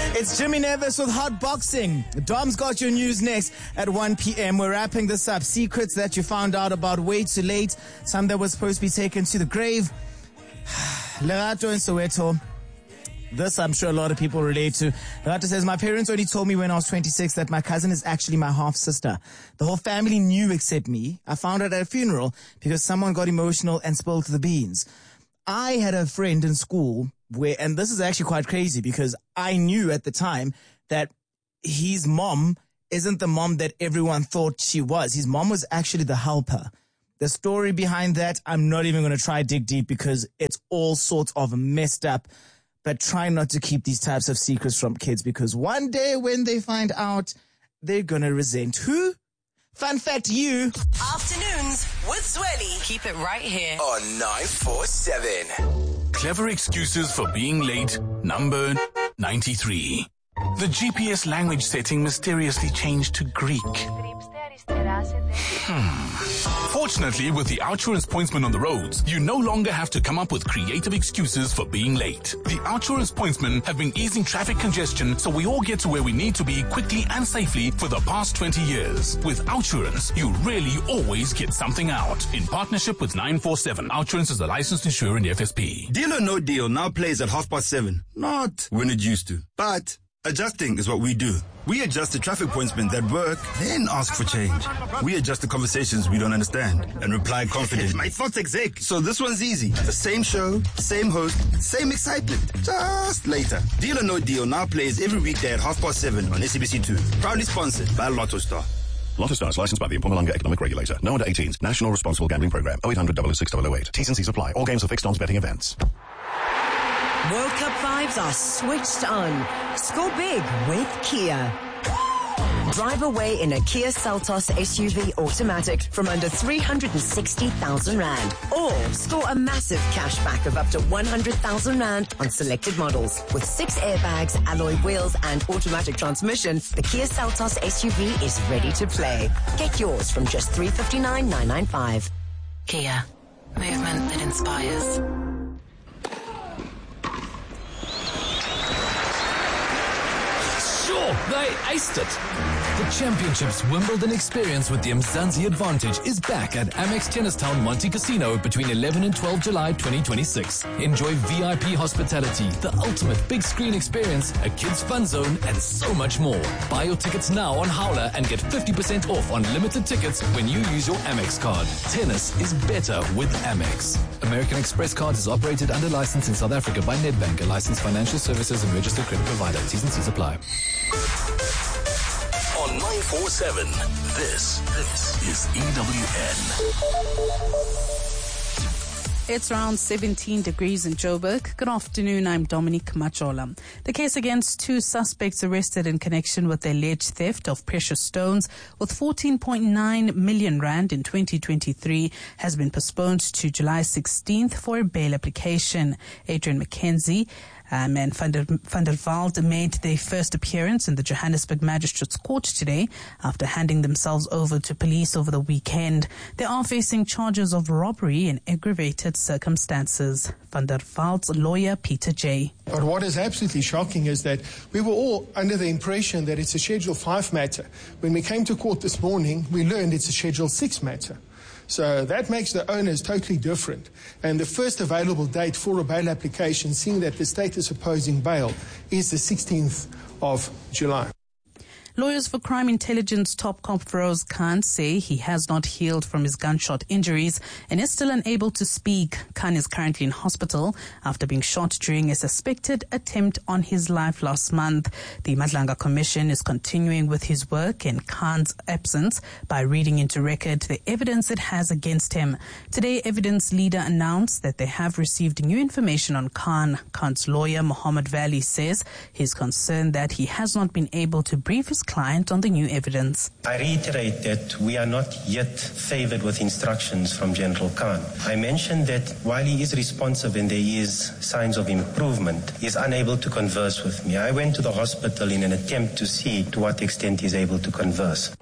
It's Jimmy Nevis with Hot Boxing. Dom's got your news next at 1 p.m. We're wrapping this up. Secrets that you found out about way too late. Some that were supposed to be taken to the grave. Lerato and Soweto. This I'm sure a lot of people relate to. Lerato says, my parents only told me when I was 26 that my cousin is actually my half-sister. The whole family knew except me. I found out at a funeral because someone got emotional and spilled the beans. I had a friend in school and this is actually quite crazy because I knew at the time that his mom isn't the mom that everyone thought she was. His mom was actually the helper. The story behind that, I'm not even going to try to dig deep because it's all sorts of messed up. But try not to keep these types of secrets from kids because one day when they find out, they're going to resent who? Fun fact, you. Afternoons with Zweli. Keep it right here on 947. Clever excuses for being late, number 93. The GPS language setting mysteriously changed to Greek. Fortunately, with the Outsurance pointsman on the roads, you no longer have to come up with creative excuses for being late. The Outsurance pointsmen have been easing traffic congestion so we all get to where we need to be quickly and safely for the past 20 years. With Outsurance, you really always get something out. In partnership with 947, Outsurance is a licensed insurer in the FSP. Deal or No Deal now plays at 7:30. Not when it used to, but adjusting is what we do. We adjust the traffic pointsmen that work, then ask for change. We adjust the conversations we don't understand and reply confidently. My thoughts exec. So this one's easy. The same show, same host, same excitement. Just later. Deal or No Deal now plays every weekday at 7:30 on SABC2. Proudly sponsored by Lotto Star. Lotto Star is licensed by the Mpumalanga Economic Regulator. No under 18s. National Responsible Gambling Program. 0800 006 008. T's and C's apply. All games are fixed odds betting events. World Cup vibes are switched on. Score big with Kia. Drive away in a Kia Seltos SUV automatic from under 360,000 Rand. Or score a massive cashback of up to 100,000 Rand on selected models. With 6 airbags, alloy wheels and automatic transmission, the Kia Seltos SUV is ready to play. Get yours from just 359,995. Kia. Movement that inspires. Sure, they aced it. The Championships Wimbledon experience with the Mzansi Advantage is back at Amex Tennistown Monte Casino between 11 and 12 July 2026. Enjoy VIP hospitality, the ultimate big screen experience, a kids fun zone, and so much more. Buy your tickets now on Howler and get 50% off on limited tickets when you use your Amex card. Tennis is better with Amex. American Express card is operated under license in South Africa by Nedbank, a licensed financial services and registered credit provider. T's and C's apply. On 947, this is EWN. It's around 17 degrees in Joburg. Good afternoon, I'm Dominique Machola. The case against 2 suspects arrested in connection with the alleged theft of precious stones worth 14.9 million Rand in 2023 has been postponed to July 16th for a bail application. Adrian McKenzie and Van der Walt made their first appearance in the Johannesburg Magistrates Court today after handing themselves over to police over the weekend. They are facing charges of robbery in aggravated circumstances. Van der Walt's lawyer, Peter J. But what is absolutely shocking is that we were all under the impression that it's a Schedule 5 matter. When we came to court this morning, we learned it's a Schedule 6 matter. So that makes the owners totally different. And the first available date for a bail application, seeing that the state is opposing bail, is the 16th of July. Lawyers for crime intelligence top cop Feroz Khan say he has not healed from his gunshot injuries and is still unable to speak. Khan is currently in hospital after being shot during a suspected attempt on his life last month. The Madlanga Commission is continuing with his work in Khan's absence by reading into record the evidence it has against him. Today, evidence leader announced that they have received new information on Khan. Khan's lawyer, Mohammed Valley, says he's concerned that he has not been able to brief his client on the new evidence. I reiterate that we are not yet favored with instructions from General Khan. I mentioned that while he is responsive and there is signs of improvement, he is unable to converse with me. I went to the hospital in an attempt to see to what extent he is able to converse.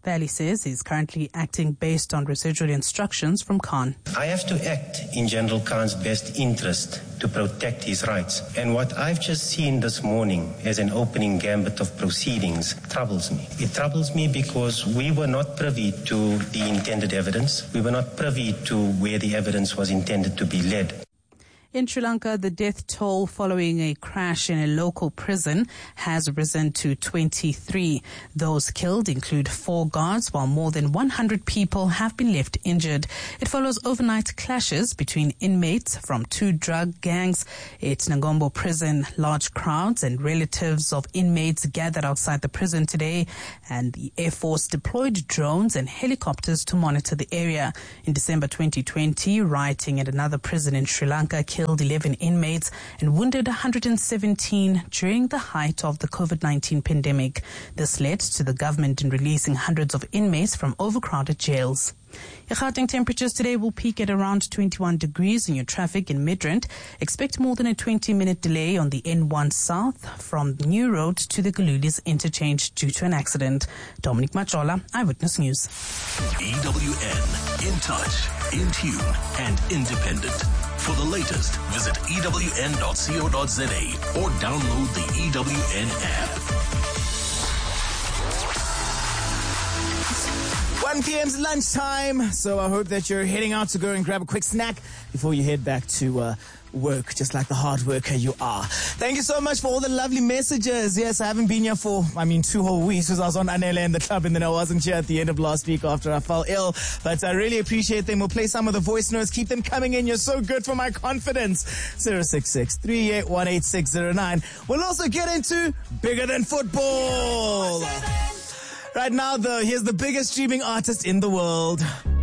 Valley says he's currently acting based on residual instructions from Khan. I have to act in General Khan's best interest to protect his rights. And what I've just seen this morning as an opening gambit of proceedings troubles me. It troubles me because we were not privy to the intended evidence. We were not privy to where the evidence was intended to be led. In Sri Lanka, the death toll following a crash in a local prison has risen to 23. Those killed include 4 guards, while more than 100 people have been left injured. It follows overnight clashes between inmates from 2 drug gangs. At Nagombo prison, large crowds and relatives of inmates gathered outside the prison today, and the Air Force deployed drones and helicopters to monitor the area. In December 2020, rioting at another prison in Sri Lanka killed 11 inmates and wounded 117 during the height of the COVID-19 pandemic. This led to the government in releasing hundreds of inmates from overcrowded jails. Gauteng temperatures today will peak at around 21 degrees in your traffic in Midrand. Expect more than a 20-minute delay on the N1 South from New Road to the Galulis interchange due to an accident. Dominic Machola, Eyewitness News. EWN, in touch, in tune, and independent. For the latest, visit ewn.co.za or download the EWN app. 1 p.m.'s lunchtime, so I hope that you're heading out to go and grab a quick snack before you head back to work, just like the hard worker you are. Thank you so much for all the lovely messages. Yes, I haven't been here for, 2 whole weeks because I was on Anele and the club, and then I wasn't here at the end of last week after I fell ill. But I really appreciate them. We'll play some of the voice notes. Keep them coming in. You're so good for my confidence. 066-3818609. We'll also get into Bigger Than Football. Right now, though, here's the biggest streaming artist in the world.